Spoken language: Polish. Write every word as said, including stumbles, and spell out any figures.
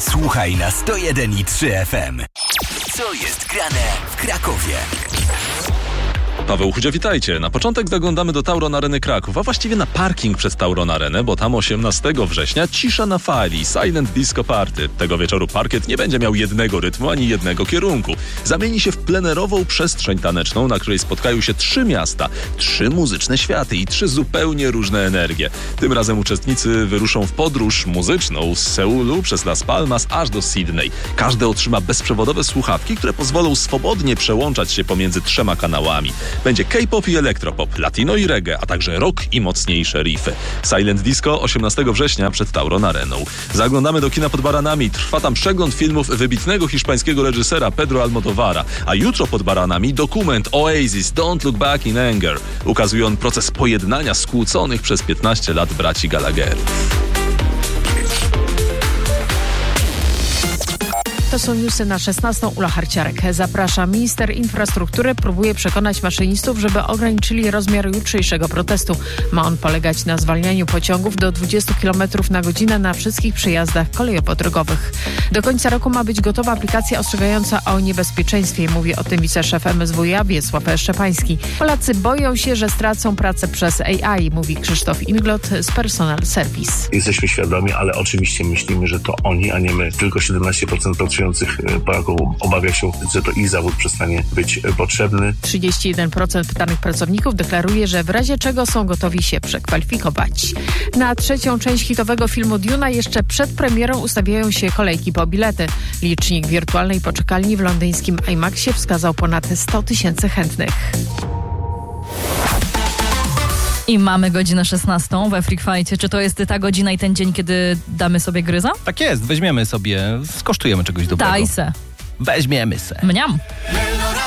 Słuchaj na sto jeden i trzy F M. Co jest grane w Krakowie? Paweł Chudzio, witajcie. Na początek zaglądamy do Tauron Areny Kraków, a właściwie na parking przed Tauron Arenę, bo tam osiemnastego września cisza na fali, Silent Disco Party. Tego wieczoru parkiet nie będzie miał jednego rytmu ani jednego kierunku. Zamieni się w plenerową przestrzeń taneczną, na której spotkają się trzy miasta, trzy muzyczne światy i trzy zupełnie różne energie. Tym razem uczestnicy wyruszą w podróż muzyczną z Seulu przez Las Palmas aż do Sydney. Każdy otrzyma bezprzewodowe słuchawki, które pozwolą swobodnie przełączać się pomiędzy trzema kanałami. Będzie K-pop i elektropop, latino i reggae, a także rock i mocniejsze riffy. Silent Disco osiemnastego września przed Tauron Areną. Zaglądamy do kina pod Baranami. Trwa tam przegląd filmów wybitnego hiszpańskiego reżysera Pedro Almodóvara, a jutro pod Baranami dokument Oasis Don't Look Back in Anger. Ukazuje on proces pojednania skłóconych przez piętnaście lat braci Gallagherów. To są newsy na szesnastą. Ula Harciarek. Zaprasza. Minister infrastruktury próbuje przekonać maszynistów, żeby ograniczyli rozmiar jutrzejszego protestu. Ma on polegać na zwalnianiu pociągów do dwudziestu kilometrów na godzinę na wszystkich przejazdach kolejowo-drogowych. Do końca roku ma być gotowa aplikacja ostrzegająca o niebezpieczeństwie. Mówi o tym wiceszef M S W iA Wiesław Szczepański. Polacy boją się, że stracą pracę przez A I, mówi Krzysztof Inglot z Personal Service. Jesteśmy świadomi, ale oczywiście myślimy, że to oni, a nie my. Tylko siedemnaście procent pracujących Polaków obawia się, że to ich zawód przestanie być potrzebny. trzydzieści jeden procent pytanych pracowników deklaruje, że w razie czego są gotowi się przekwalifikować. Na trzecią część hitowego filmu Duna jeszcze przed premierą ustawiają się kolejki po bilety. Licznik wirtualnej poczekalni w londyńskim IMAXie wskazał ponad sto tysięcy chętnych. I mamy godzinę szesnastą we Freak Fightie. Czy to jest ta godzina i ten dzień, kiedy damy sobie gryza? Tak jest, weźmiemy sobie, skosztujemy czegoś dobrego. Daj se. Weźmiemy se. Mniam.